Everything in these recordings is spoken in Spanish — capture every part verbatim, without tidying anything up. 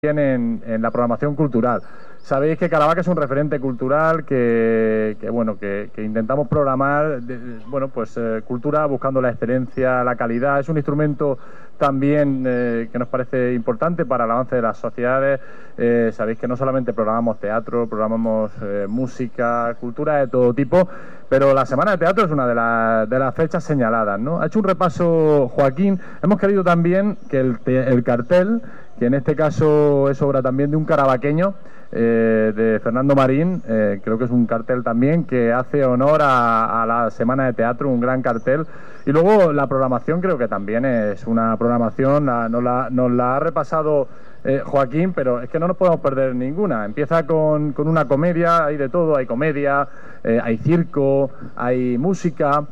En, en la programación cultural. Sabéis que Caravaca es un referente cultural que, que bueno que, que intentamos programar de, bueno pues eh, cultura buscando la excelencia, la calidad. Es un instrumento también eh, que nos parece importante para el avance de las sociedades. Eh, sabéis que no solamente programamos teatro, programamos eh, música, cultura de todo tipo, pero la Semana de Teatro es una de, la, de las fechas señaladas, ¿no? Ha hecho un repaso Joaquín. Hemos querido también que el, el cartel, que en este caso es obra también de un caravaqueño, eh, de Fernando Marín, eh, creo que es un cartel también que hace honor a, a la Semana de Teatro, un gran cartel. Y luego la programación creo que también es una programación, la, nos, la, nos la ha repasado eh, Joaquín, pero es que no nos podemos perder ninguna. Empieza con, con una comedia, hay de todo, hay comedia, eh, hay circo, hay música.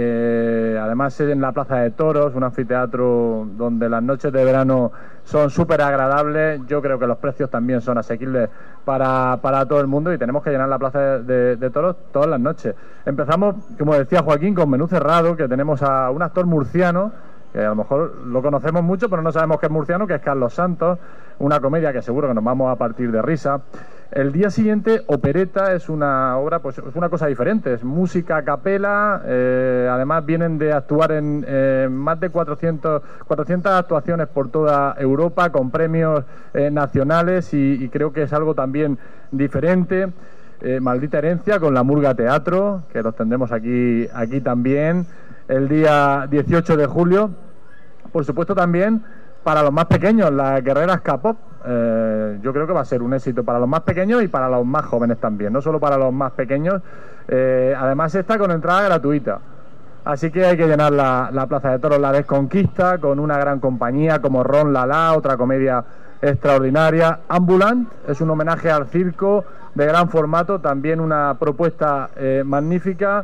Eh, además es en la Plaza de Toros, un anfiteatro donde las noches de verano son súper agradables. Yo creo que los precios también son asequibles para, para todo el mundo y tenemos que llenar la Plaza de, de, de Toros todas las noches. Empezamos, como decía Joaquín, con Menú Cerrado, que tenemos a un actor murciano que a lo mejor lo conocemos mucho pero no sabemos que es murciano, que es Carlos Santos, una comedia que seguro que nos vamos a partir de risa. El día siguiente, Opereta, es una obra, pues es una cosa diferente, es música a capela, eh, además vienen de actuar en eh, más de cuatrocientas actuaciones por toda Europa, con premios eh, nacionales y, y creo que es algo también diferente. Eh, Maldita Herencia, con la Murga Teatro, que los tendremos aquí, aquí también, el día dieciocho de julio. Por supuesto también para los más pequeños, las Guerreras K-pop. Eh, yo creo que va a ser un éxito para los más pequeños y para los más jóvenes también, no solo para los más pequeños. Eh, además está con entrada gratuita, así que hay que llenar la, la Plaza de Toros. La Desconquista, con una gran compañía como Ron Lala, otra comedia extraordinaria. Ambulant es un homenaje al circo de gran formato, también una propuesta eh, magnífica.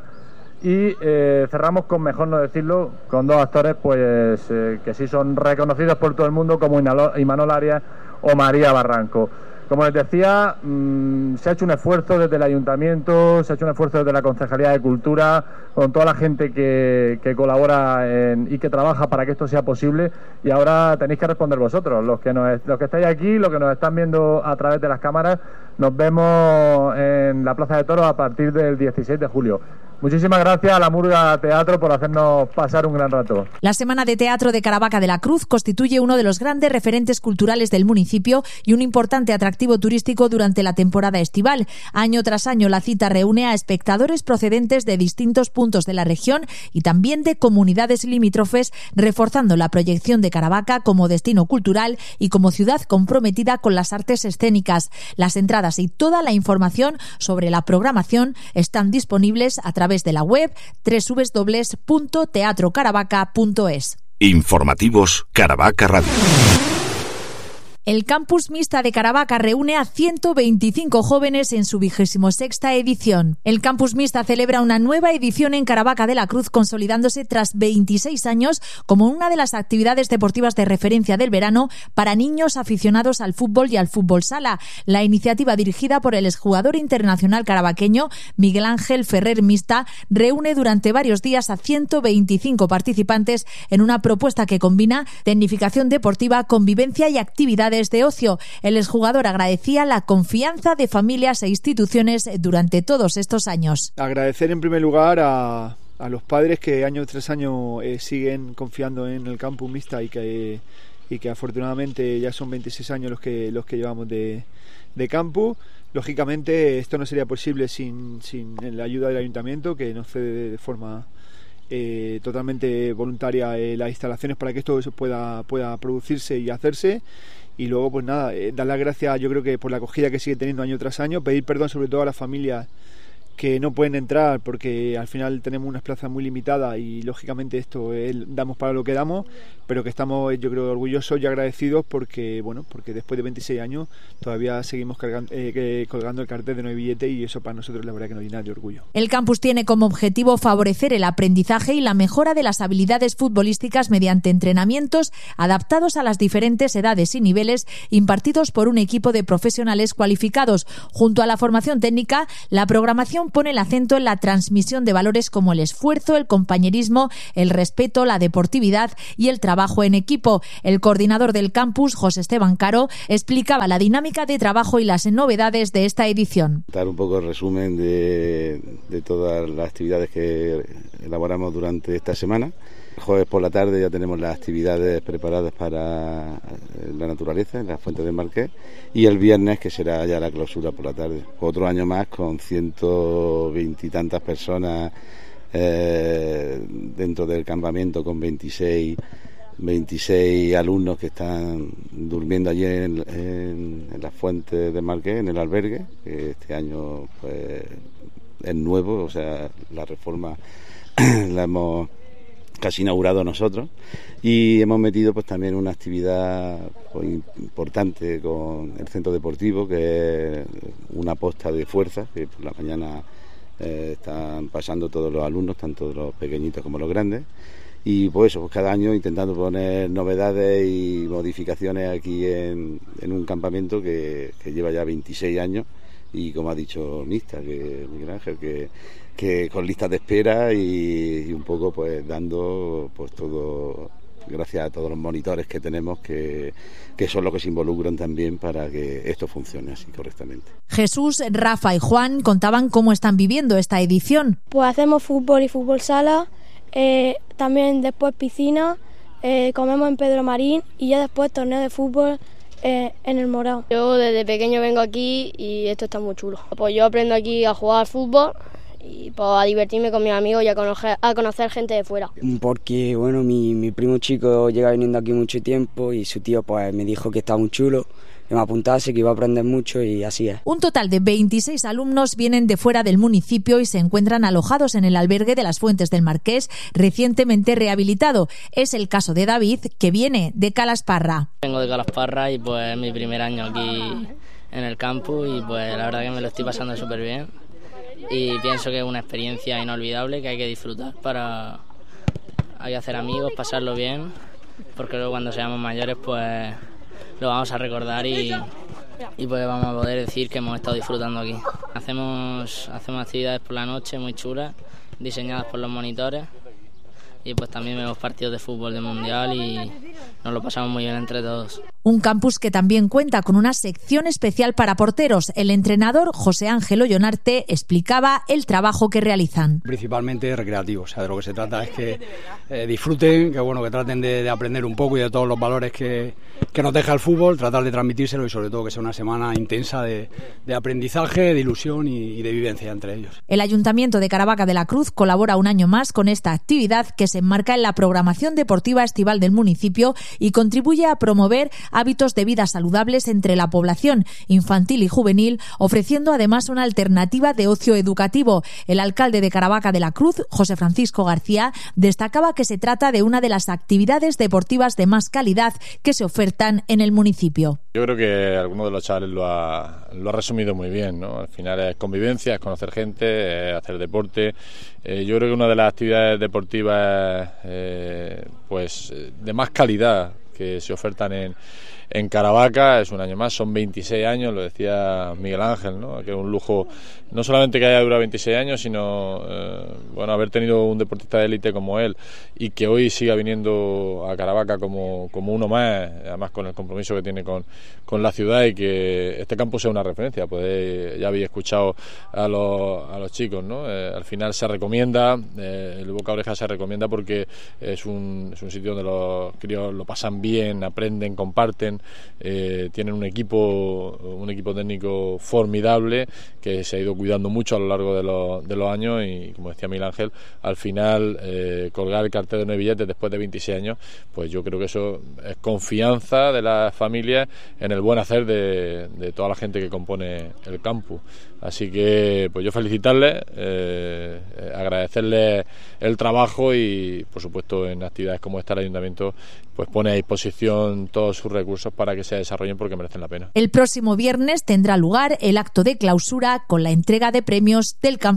Y eh, cerramos con, mejor no decirlo, con dos actores pues eh, que sí son reconocidos por todo el mundo, como Imanol Arias o María Barranco. Como les decía, mmm, se ha hecho un esfuerzo desde el Ayuntamiento, se ha hecho un esfuerzo desde la Concejalía de Cultura, con toda la gente que, que colabora en, y que trabaja para que esto sea posible. Y ahora tenéis que responder vosotros, los que, nos, los que estáis aquí, los que nos están viendo a través de las cámaras. Nos vemos en la Plaza de Toros a partir del dieciséis de julio. Muchísimas gracias a la Murga Teatro por hacernos pasar un gran rato. La Semana de Teatro de Caravaca de la Cruz constituye uno de los grandes referentes culturales del municipio y un importante atractivo turístico durante la temporada estival. Año tras año la cita reúne a espectadores procedentes de distintos puntos de la región y también de comunidades limítrofes, reforzando la proyección de Caravaca como destino cultural y como ciudad comprometida con las artes escénicas. Las entradas y toda la información sobre la programación están disponibles a través de la web doble u doble u doble u punto teatro caravaca punto es. Informativos Caravaca Radio. El Campus Mixta de Caravaca reúne a ciento veinticinco jóvenes en su vigésimo sexta edición. El Campus Mixta celebra una nueva edición en Caravaca de la Cruz, consolidándose tras veintiséis años como una de las actividades deportivas de referencia del verano para niños aficionados al fútbol y al fútbol sala. La iniciativa, dirigida por el exjugador internacional caravaqueño Miguel Ángel Ferrer Mixta, reúne durante varios días a ciento veinticinco participantes en una propuesta que combina tecnificación deportiva, convivencia y actividades de ocio. El exjugador agradecía la confianza de familias e instituciones durante todos estos años. Agradecer en primer lugar a, a los padres que año tras año eh, siguen confiando en el Campus Mixta y que, y que afortunadamente ya son veintiséis años los que, los que llevamos de, de campus. Lógicamente esto no sería posible sin, sin la ayuda del Ayuntamiento, que nos cede de forma eh, totalmente voluntaria eh, las instalaciones para que esto pueda, pueda producirse y hacerse. Y luego pues nada, eh, dar las gracias, yo creo que por la acogida que sigue teniendo año tras año, pedir perdón sobre todo a las familias que no pueden entrar porque al final tenemos unas plazas muy limitadas y lógicamente esto es, damos para lo que damos, pero que estamos yo creo orgullosos y agradecidos porque bueno porque después de veintiséis años todavía seguimos cargando, eh, colgando el cartel de no hay billete y eso para nosotros la verdad que nos llena de orgullo. El campus tiene como objetivo favorecer el aprendizaje y la mejora de las habilidades futbolísticas mediante entrenamientos adaptados a las diferentes edades y niveles impartidos por un equipo de profesionales cualificados. Junto a la formación técnica, la programación edición pone el acento en la transmisión de valores como el esfuerzo, el compañerismo, el respeto, la deportividad y el trabajo en equipo. El coordinador del campus, José Esteban Caro, explicaba la dinámica de trabajo y las novedades de esta edición. Dar un poco el resumen de, de todas las actividades que elaboramos durante esta semana. El jueves por la tarde ya tenemos las actividades preparadas para la naturaleza, en las fuentes del Marqués, y el viernes, que será ya la clausura por la tarde. Otro año más con ciento veintitantas personas eh, dentro del campamento, con veintiséis, veintiséis alumnos que están durmiendo allí en, en, en las fuentes del Marqués, en el albergue, que este año pues, es nuevo, o sea, la reforma la hemos casi inaugurado nosotros, y hemos metido pues también una actividad pues, importante con el centro deportivo, que es una posta de fuerza, que por la mañana eh, están pasando todos los alumnos, tanto los pequeñitos como los grandes, y pues eso, pues cada año intentando poner novedades y modificaciones aquí en, en un campamento que, que lleva ya veintiséis años, y como ha dicho Mista, que Miguel Ángel, que, que con listas de espera y, y un poco pues dando pues todo, gracias a todos los monitores que tenemos, que, que son los que se involucran también para que esto funcione así correctamente. Jesús, Rafa y Juan contaban cómo están viviendo esta edición. Pues hacemos fútbol y fútbol sala, eh, también después piscina, eh, comemos en Pedro Marín y ya después torneo de fútbol Eh, en el Morao. Yo desde pequeño vengo aquí y esto está muy chulo. Pues yo aprendo aquí a jugar al fútbol y pues, a divertirme con mis amigos y a conocer, a conocer gente de fuera. Porque bueno, mi, mi primo chico llega viniendo aquí mucho tiempo y su tío pues me dijo que estaba muy chulo, que me apuntase, que iba a aprender mucho, y así es. Un total de veintiséis alumnos vienen de fuera del municipio y se encuentran alojados en el albergue de las Fuentes del Marqués, recientemente rehabilitado. Es el caso de David, que viene de Calasparra. Vengo de Calasparra y pues es mi primer año aquí en el campus y pues la verdad que me lo estoy pasando súper bien y pienso que es una experiencia inolvidable que hay que disfrutar para hay que hacer amigos, pasarlo bien, porque luego cuando seamos mayores pues lo vamos a recordar y, y pues vamos a poder decir que hemos estado disfrutando aquí. Hacemos, hacemos actividades por la noche muy chulas, diseñadas por los monitores, y pues también vemos partidos de fútbol del Mundial y nos lo pasamos muy bien entre todos. Un campus que también cuenta con una sección especial para porteros. El entrenador José Ángel Ollonarte explicaba el trabajo que realizan. Principalmente recreativo, o sea, de lo que se trata es que eh, disfruten, que bueno, que traten de, de aprender un poco y de todos los valores que, que nos deja el fútbol, tratar de transmitírselo y sobre todo que sea una semana intensa de, de aprendizaje, de ilusión y, y de vivencia entre ellos. El Ayuntamiento de Caravaca de la Cruz colabora un año más con esta actividad que se enmarca en la programación deportiva estival del municipio y contribuye a promover hábitos de vida saludables entre la población infantil y juvenil, ofreciendo además una alternativa de ocio educativo. El alcalde de Caravaca de la Cruz, José Francisco García, destacaba que se trata de una de las actividades deportivas de más calidad que se ofertan en el municipio. Yo creo que alguno de los chavales lo ha, lo ha resumido muy bien, ¿no? Al final es convivencia, es conocer gente, es hacer deporte. Eh, yo creo que una de las actividades deportivas eh, pues de más calidad que se ofertan en, en Caravaca, es un año más, son veintiséis años, lo decía Miguel Ángel, ¿no? Que es un lujo no solamente que haya durado veintiséis años, sino eh, bueno, haber tenido un deportista de élite como él y que hoy siga viniendo a Caravaca como, como uno más, además con el compromiso que tiene con, con la ciudad, y que este campo sea una referencia. Pues ya habéis escuchado a los, a los chicos, ¿no? Eh, al final se recomienda, eh, el boca a oreja se recomienda porque es un, es un sitio donde los críos lo pasan bien, aprenden, comparten, eh, tienen un equipo, un equipo técnico formidable que se ha ido cuidando mucho a lo largo de los, de los años, y como decía Miguel Ángel, al final eh, colgar el cartel de nueve billetes después de veintiséis años, pues yo creo que eso es confianza de las familias en el buen hacer de, de toda la gente que compone el campus. Así que pues yo felicitarles, eh, agradecerles el trabajo y por supuesto en actividades como esta el Ayuntamiento pues pone a disposición todos sus recursos para que se desarrollen porque merecen la pena. El próximo viernes tendrá lugar el acto de clausura con la entrega de premios del Campus Mixta. Caravaca Radio. Informativos.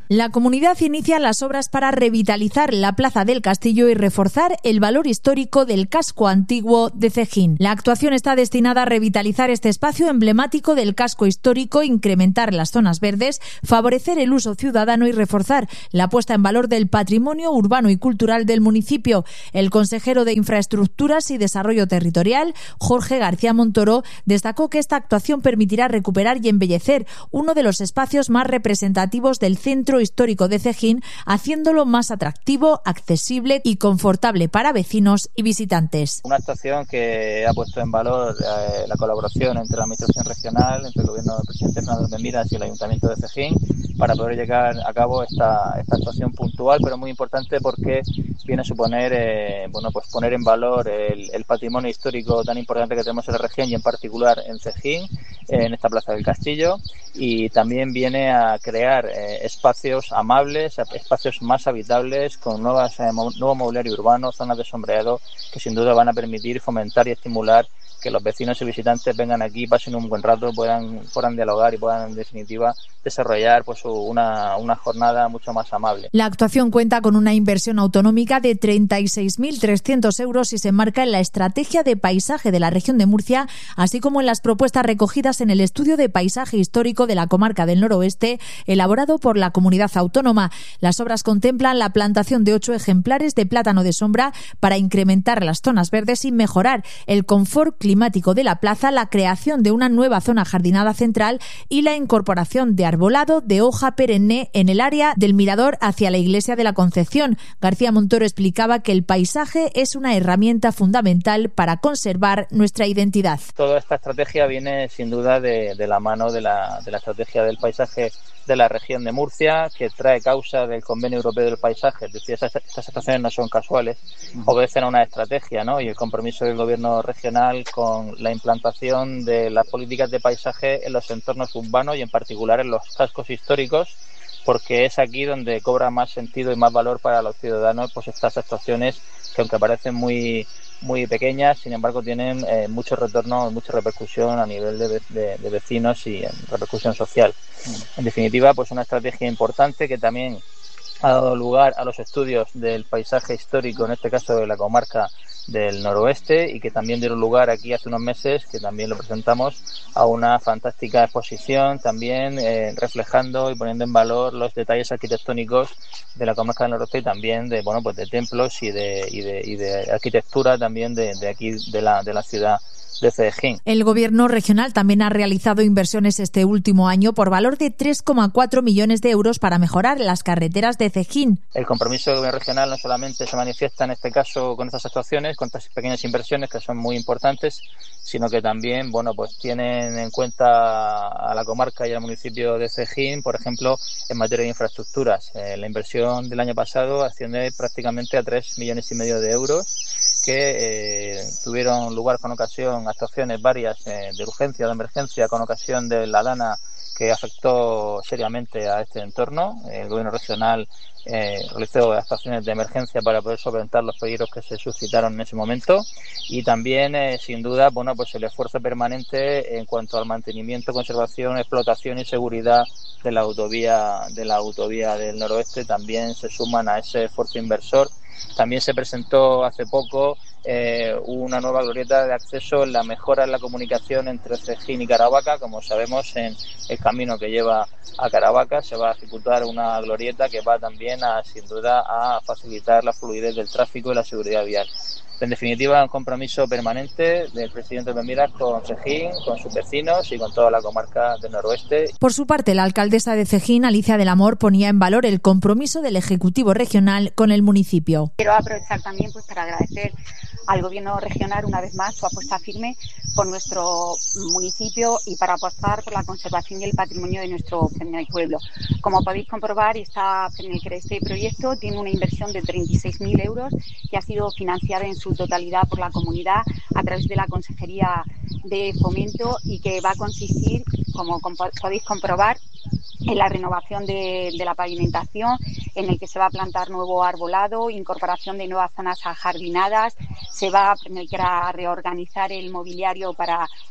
La comunidad inicia las obras para revitalizar la Plaza del Castillo y reforzar el valor histórico del casco antiguo de Cejín. La actuación está destinada a revitalizar este espacio emblemático del casco histórico, incrementar las zonas verdes, favorecer el uso ciudadano y reforzar la puesta en valor del patrimonio urbano y cultural del municipio. El consejero de Infraestructuras y Desarrollo Territorial, Jorge García Montoro, destacó que esta actuación permitirá recuperar y embellecer uno de los espacios más representativos del centro histórico de Cejín, haciéndolo más atractivo, accesible y confortable para vecinos y visitantes. Una actuación que ha puesto en valor eh, la colaboración entre la Administración Regional, entre el Gobierno del presidente Fernando de Miras y el Ayuntamiento de Cejín, para poder llegar a cabo esta, esta actuación puntual, pero muy importante porque viene a suponer eh, bueno, pues poner en valor el, el patrimonio histórico tan importante que tenemos en la región y en particular en Cejín, eh, en esta Plaza del Castillo, y también viene a crear eh, espacios amables, espacios más habitables, con nuevas, eh, nuevo mobiliario urbano, zonas de sombreado que sin duda van a permitir fomentar y estimular que los vecinos y visitantes vengan aquí, pasen un buen rato, puedan, puedan dialogar y puedan en definitiva desarrollar pues una, una jornada mucho más amable. La actuación cuenta con una inversión autonómica de treinta y seis mil trescientos euros y se enmarca en la estrategia de paisaje de la región de Murcia, así como en las propuestas recogidas en el estudio de paisaje histórico de la comarca del Noroeste, elaborado por la comunidad autónoma. Las obras contemplan la plantación de ocho ejemplares de plátano de sombra para incrementar las zonas verdes y mejorar el confort climático de la plaza, la creación de una nueva zona jardinada central y la incorporación de arbolado de hoja perenne en el área del mirador hacia la iglesia de la Concepción. García Montoro explicaba que el paisaje es una herramienta fundamental para conservar nuestra identidad. Toda esta estrategia viene sin duda de, de la mano de la, de la estrategia del paisaje de la región de Murcia, que trae causa del Convenio Europeo del Paisaje. Es decir, estas, estas actuaciones no son casuales, obedecen a una estrategia, ¿no? Y el compromiso del gobierno regional con la implantación de las políticas de paisaje en los entornos urbanos y en particular en los cascos históricos, porque es aquí donde cobra más sentido y más valor para los ciudadanos pues estas actuaciones que, aunque parecen muy muy pequeñas, sin embargo tienen eh, mucho retorno, mucha repercusión a nivel de, de, de vecinos y en repercusión social. En definitiva, pues una estrategia importante que también ha dado lugar a los estudios del paisaje histórico, en este caso de la comarca del Noroeste, y que también dieron lugar aquí hace unos meses, que también lo presentamos, a una fantástica exposición, también eh, reflejando y poniendo en valor los detalles arquitectónicos de la comarca del Noroeste y también de bueno pues de templos y de y de, y de arquitectura también de, de aquí de la de la ciudad de Cejín. El Gobierno regional también ha realizado inversiones este último año por valor de tres coma cuatro millones de euros para mejorar las carreteras de Cejín. El compromiso del Gobierno regional no solamente se manifiesta en este caso con estas actuaciones, con estas pequeñas inversiones que son muy importantes, sino que también bueno pues tienen en cuenta a la comarca y al municipio de Cejín, por ejemplo, en materia de infraestructuras. Eh, la inversión del año pasado asciende prácticamente a tres millones y medio de euros, que eh, tuvieron lugar con ocasión actuaciones varias eh, de urgencia, de emergencia, con ocasión de la dana que afectó seriamente a este entorno. El gobierno regional eh, realizó actuaciones de emergencia para poder solventar los peligros que se suscitaron en ese momento, y también eh, sin duda bueno pues el esfuerzo permanente en cuanto al mantenimiento, conservación, explotación y seguridad de la autovía de la autovía del Noroeste también se suman a ese esfuerzo inversor. También se presentó hace poco eh, una nueva glorieta de acceso en la mejora en la comunicación entre Cejín y Caravaca. Como sabemos, en el camino que lleva a Caravaca se va a ejecutar una glorieta que va también a, sin duda, a facilitar la fluidez del tráfico y la seguridad vial. En definitiva, un compromiso permanente del presidente de Miras con Cejín, con sus vecinos y con toda la comarca del Noroeste. Por su parte, la alcaldesa de Cejín, Alicia del Amor, ponía en valor el compromiso del Ejecutivo regional con el municipio. Quiero aprovechar también pues para agradecer al Gobierno regional una vez más su apuesta firme por nuestro municipio y para apostar por la conservación y el patrimonio de nuestro pueblo. Como podéis comprobar, esta, este proyecto tiene una inversión de treinta y seis mil euros que ha sido financiada en su totalidad por la comunidad a través de la Consejería de Fomento y que va a consistir, como podéis comprobar, en la renovación de, de la pavimentación, en el que se va a plantar nuevo arbolado, incorporación de nuevas zonas ajardinadas, se va a, a reorganizar el mobiliario para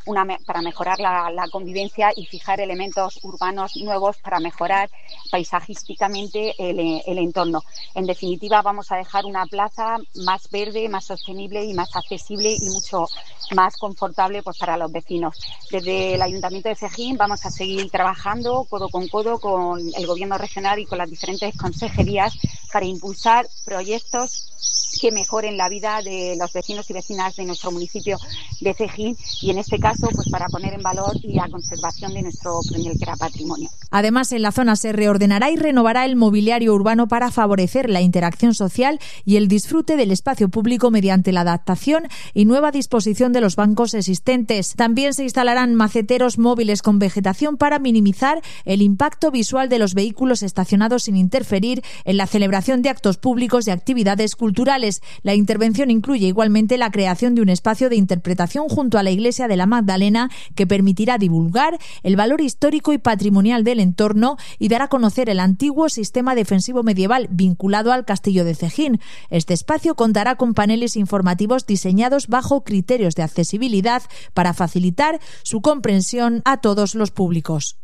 una, para mejorar la, la convivencia y fijar elementos urbanos nuevos para mejorar paisajísticamente el, el entorno. En definitiva, vamos a dejar una plaza más verde, más sostenible y más accesible y mucho más confortable pues, para los vecinos. Desde el Ayuntamiento de Cejín vamos a seguir trabajando codo con codo con el Gobierno regional y con las diferentes consejerías para impulsar proyectos que mejoren la vida de los vecinos y vecinas de nuestro municipio de Cejín y en este caso pues para poner en valor y la conservación de nuestro Premielquera patrimonio. Además, en la zona se reordenará y renovará el mobiliario urbano para favorecer la interacción social y el disfrute del espacio público mediante la adaptación y nueva disposición de los bancos existentes. También se instalarán maceteros móviles con vegetación para minimizar el impacto visual de los vehículos estacionados sin interferir en la celebración de actos públicos y actividades culturales. La intervención incluye igualmente la creación de un espacio de interpretación junto a la Iglesia de la Magdalena que permitirá divulgar el valor histórico y patrimonial del entorno y dar a conocer el antiguo sistema defensivo medieval vinculado al castillo de Cejín. Este espacio contará con paneles informativos diseñados bajo criterios de accesibilidad para facilitar su comprensión a todos los públicos.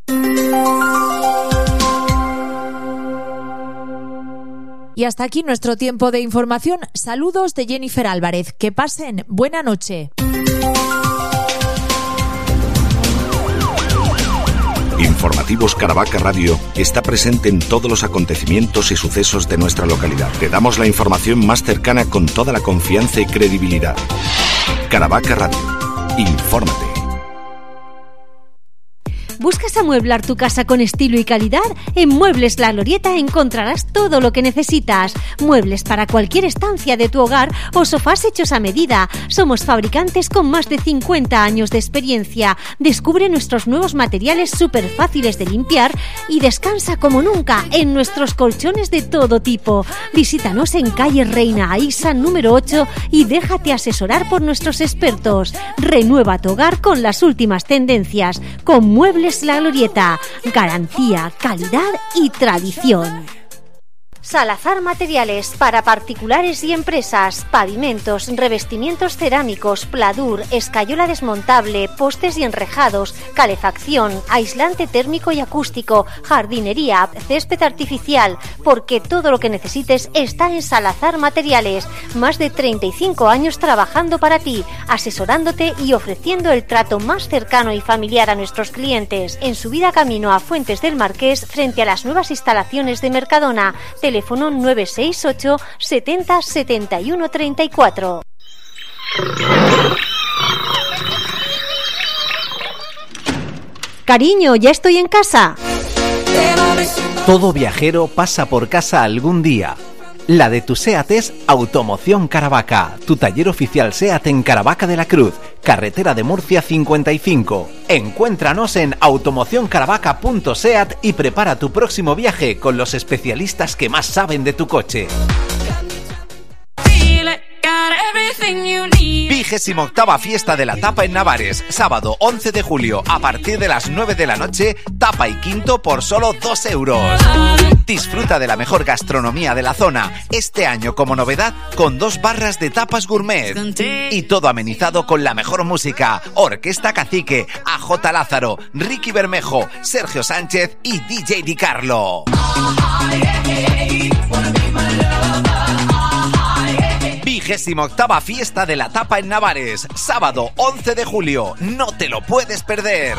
Y hasta aquí nuestro tiempo de información. Saludos de Jennifer Álvarez. Que pasen buena noche. Informativos Caravaca Radio está presente en todos los acontecimientos y sucesos de nuestra localidad. Te damos la información más cercana con toda la confianza y credibilidad. Caravaca Radio. Infórmate. ¿Buscas amueblar tu casa con estilo y calidad? En Muebles La Glorieta encontrarás todo lo que necesitas. Muebles para cualquier estancia de tu hogar o sofás hechos a medida. Somos fabricantes con más de cincuenta años de experiencia. Descubre nuestros nuevos materiales súper fáciles de limpiar y descansa como nunca en nuestros colchones de todo tipo. Visítanos en calle Reina Aísa número ocho y déjate asesorar por nuestros expertos. Renueva tu hogar con las últimas tendencias. Con Muebles La Glorieta, garantía, calidad y tradición. Salazar Materiales para particulares y empresas, pavimentos, revestimientos cerámicos, pladur, escayola desmontable, postes y enrejados, calefacción, aislante térmico y acústico, jardinería, césped artificial, porque todo lo que necesites está en Salazar Materiales. Más de treinta y cinco años trabajando para ti, asesorándote y ofreciendo el trato más cercano y familiar a nuestros clientes. En subida camino a Fuentes del Marqués, frente a las nuevas instalaciones de Mercadona. Teléfono nueve seis ocho setenta setenta y uno treinta y cuatro. Cariño, ya estoy en casa. Todo viajero pasa por casa algún día. La de tu SEAT es Automoción Caravaca, tu taller oficial SEAT en Caravaca de la Cruz, carretera de Murcia cincuenta y cinco. Encuéntranos en automoción caravaca punto seat y prepara tu próximo viaje con los especialistas que más saben de tu coche. Vigésima octava Fiesta de la Tapa en Navares, sábado once de julio, a partir de las nueve de la noche, tapa y quinto por solo dos euros. Disfruta de la mejor gastronomía de la zona, este año como novedad con dos barras de tapas gourmet. Y todo amenizado con la mejor música, Orquesta Cacique, A J Lázaro, Ricky Bermejo, Sergio Sánchez y D J Di Carlo. Vigésima octava Fiesta de la Tapa en Navares, sábado once de julio, no te lo puedes perder.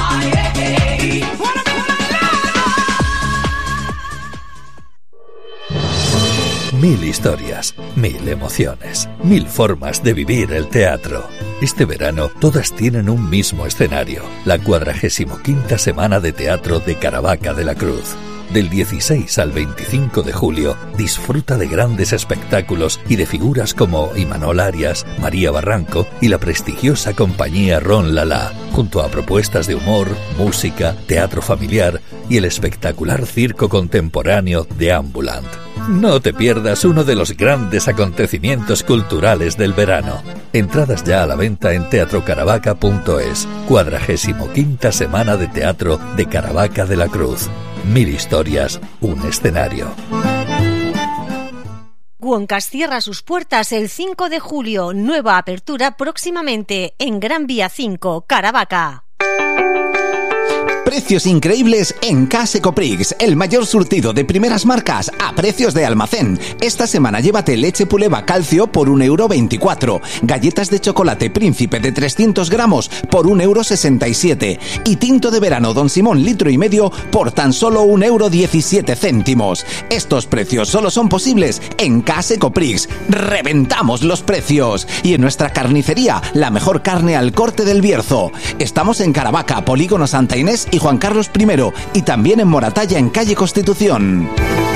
Mil historias, mil emociones, mil formas de vivir el teatro. Este verano todas tienen un mismo escenario, la cuadragésimo quinta Semana de Teatro de Caravaca de la Cruz. Del dieciséis al veinticinco de julio, disfruta de grandes espectáculos y de figuras como Imanol Arias, María Barranco y la prestigiosa compañía Ron Lala, junto a propuestas de humor, música, teatro familiar y el espectacular circo contemporáneo de Ambulant. No te pierdas uno de los grandes acontecimientos culturales del verano. Entradas ya a la venta en teatro caravaca punto es. cuadragésimo quinta Semana de Teatro de Caravaca de la Cruz. Mil historias, un escenario. Cuoncas cierra sus puertas el cinco de julio. Nueva apertura próximamente en Gran Vía cinco, Caravaca. Precios increíbles en Case Coprix, el mayor surtido de primeras marcas a precios de almacén. Esta semana llévate leche Puleva Calcio por un euro veinticuatro, galletas de chocolate Príncipe de trescientos gramos por un euro sesenta y siete y tinto de verano Don Simón litro y medio por tan solo un euro diecisiete céntimos. Estos precios solo son posibles en Case Coprix. ¡Reventamos los precios! Y en nuestra carnicería, la mejor carne al corte del Bierzo. Estamos en Caravaca, Polígono Santa Inés y Juan Carlos primero, y también en Moratalla, en calle Constitución.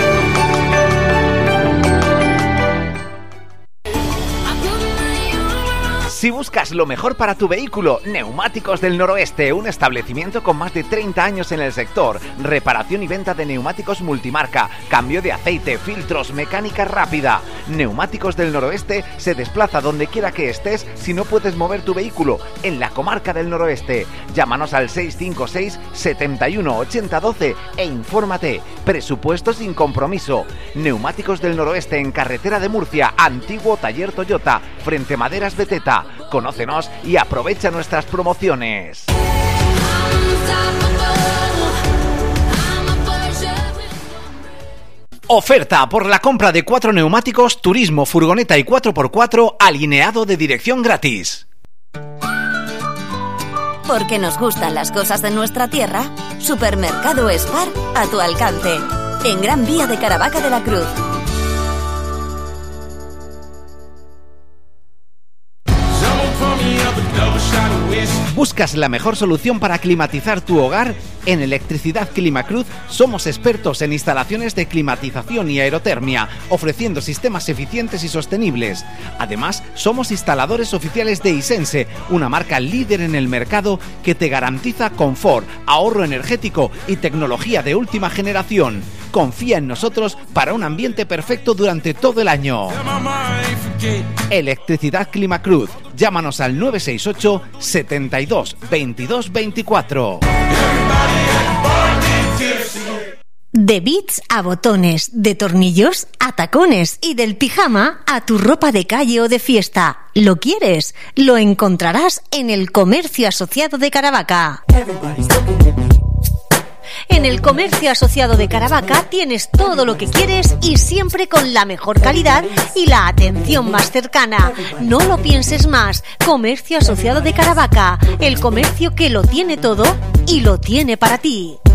Si buscas lo mejor para tu vehículo, Neumáticos del Noroeste, un establecimiento con más de treinta años en el sector, reparación y venta de neumáticos multimarca, cambio de aceite, filtros, mecánica rápida. Neumáticos del Noroeste se desplaza donde quiera que estés si no puedes mover tu vehículo en la comarca del Noroeste. Llámanos al seis cinco seis, setenta y uno, ochenta doce e infórmate. Presupuesto sin compromiso. Neumáticos del Noroeste en carretera de Murcia, antiguo taller Toyota, frente Maderas Beteta. Conócenos y aprovecha nuestras promociones. Oferta por la compra de cuatro neumáticos, turismo, furgoneta y cuatro por cuatro, alineado de dirección gratis. Porque nos gustan las cosas de nuestra tierra, Supermercado Spar a tu alcance, en Gran Vía de Caravaca de la Cruz. ¿Buscas la mejor solución para climatizar tu hogar? En Electricidad Climacruz somos expertos en instalaciones de climatización y aerotermia, ofreciendo sistemas eficientes y sostenibles. Además, somos instaladores oficiales de Isense, una marca líder en el mercado que te garantiza confort, ahorro energético y tecnología de última generación. Confía en nosotros para un ambiente perfecto durante todo el año. Electricidad Climacruz. Llámanos al nueve seis ocho, setenta y dos, veintidós veinticuatro. De bits a botones, de tornillos a tacones y del pijama a tu ropa de calle o de fiesta. ¿Lo quieres? Lo encontrarás en el Comercio Asociado de Caravaca. En el Comercio Asociado de Caravaca tienes todo lo que quieres y siempre con la mejor calidad y la atención más cercana. No lo pienses más. Comercio Asociado de Caravaca, el comercio que lo tiene todo y lo tiene para ti.